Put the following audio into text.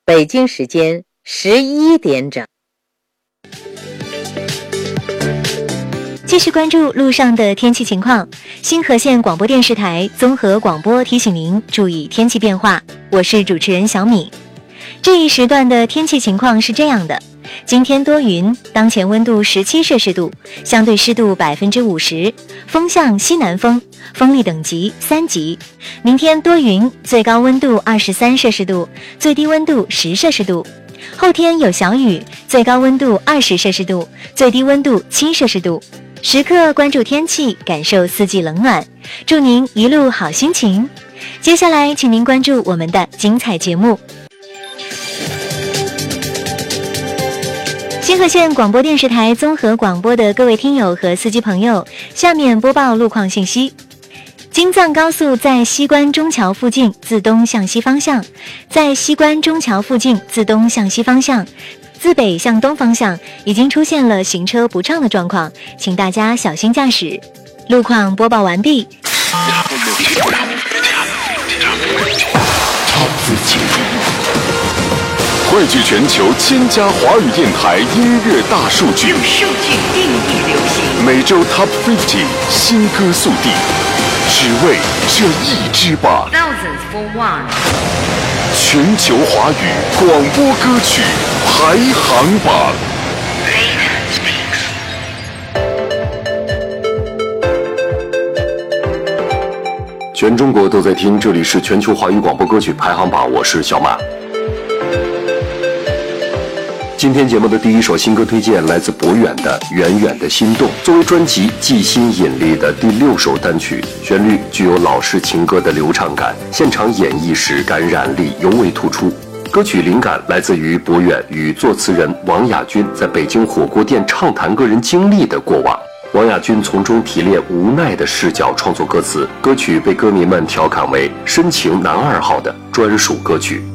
北京时间11点整。 继续关注路上的天气情况。新河县广播电视台综合广播提醒您注意天气变化，我是主持人小米。这一时段的天气情况是这样的：今天多云，当前温度17摄氏度，相对湿度50%，风向西南风，风力等级3级。明天多云，最高温度23摄氏度，最低温度10摄氏度。后天有小雨，最高温度20摄氏度，最低温度7摄氏度。时刻关注天气，感受四季冷暖，祝您一路好心情。接下来请您关注我们的精彩节目。新河县广播电视台综合广播的各位听友和司机朋友，下面播报路况信息。京藏高速在西关中桥附近自东向西方向，在西关中桥附近自东向西方向，自北向东方向已经出现了行车不畅的状况，请大家小心驾驶。路况播报完毕。 汇聚全球1000家华语电台音乐大数据， 用数据定义流行。 每周 Top 50新歌速递，只为这一支榜。 Thousands for one。 全球华语广播歌曲排行榜。全中国都在听，这里是全球华语广播歌曲排行榜，我是小马。今天节目的第一首新歌推荐来自博远的《远远的心动》，作为专辑既新引力的第6首单曲，旋律具有老式情歌的流畅感，现场演绎时感染力尤为突出。歌曲灵感来自于博远与作词人王亚军在北京火锅店畅谈个人经历的过往，王亚军从中提炼无奈的视角创作歌词，歌曲被歌迷们调侃为深情男2号的专属歌曲。